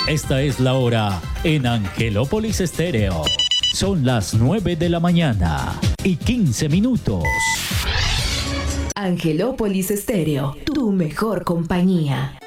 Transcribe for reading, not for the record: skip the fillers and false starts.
Esta es la hora en Angelópolis Estéreo. Son las 9 de la mañana y 15 minutos. Angelópolis Estéreo, tu mejor compañía.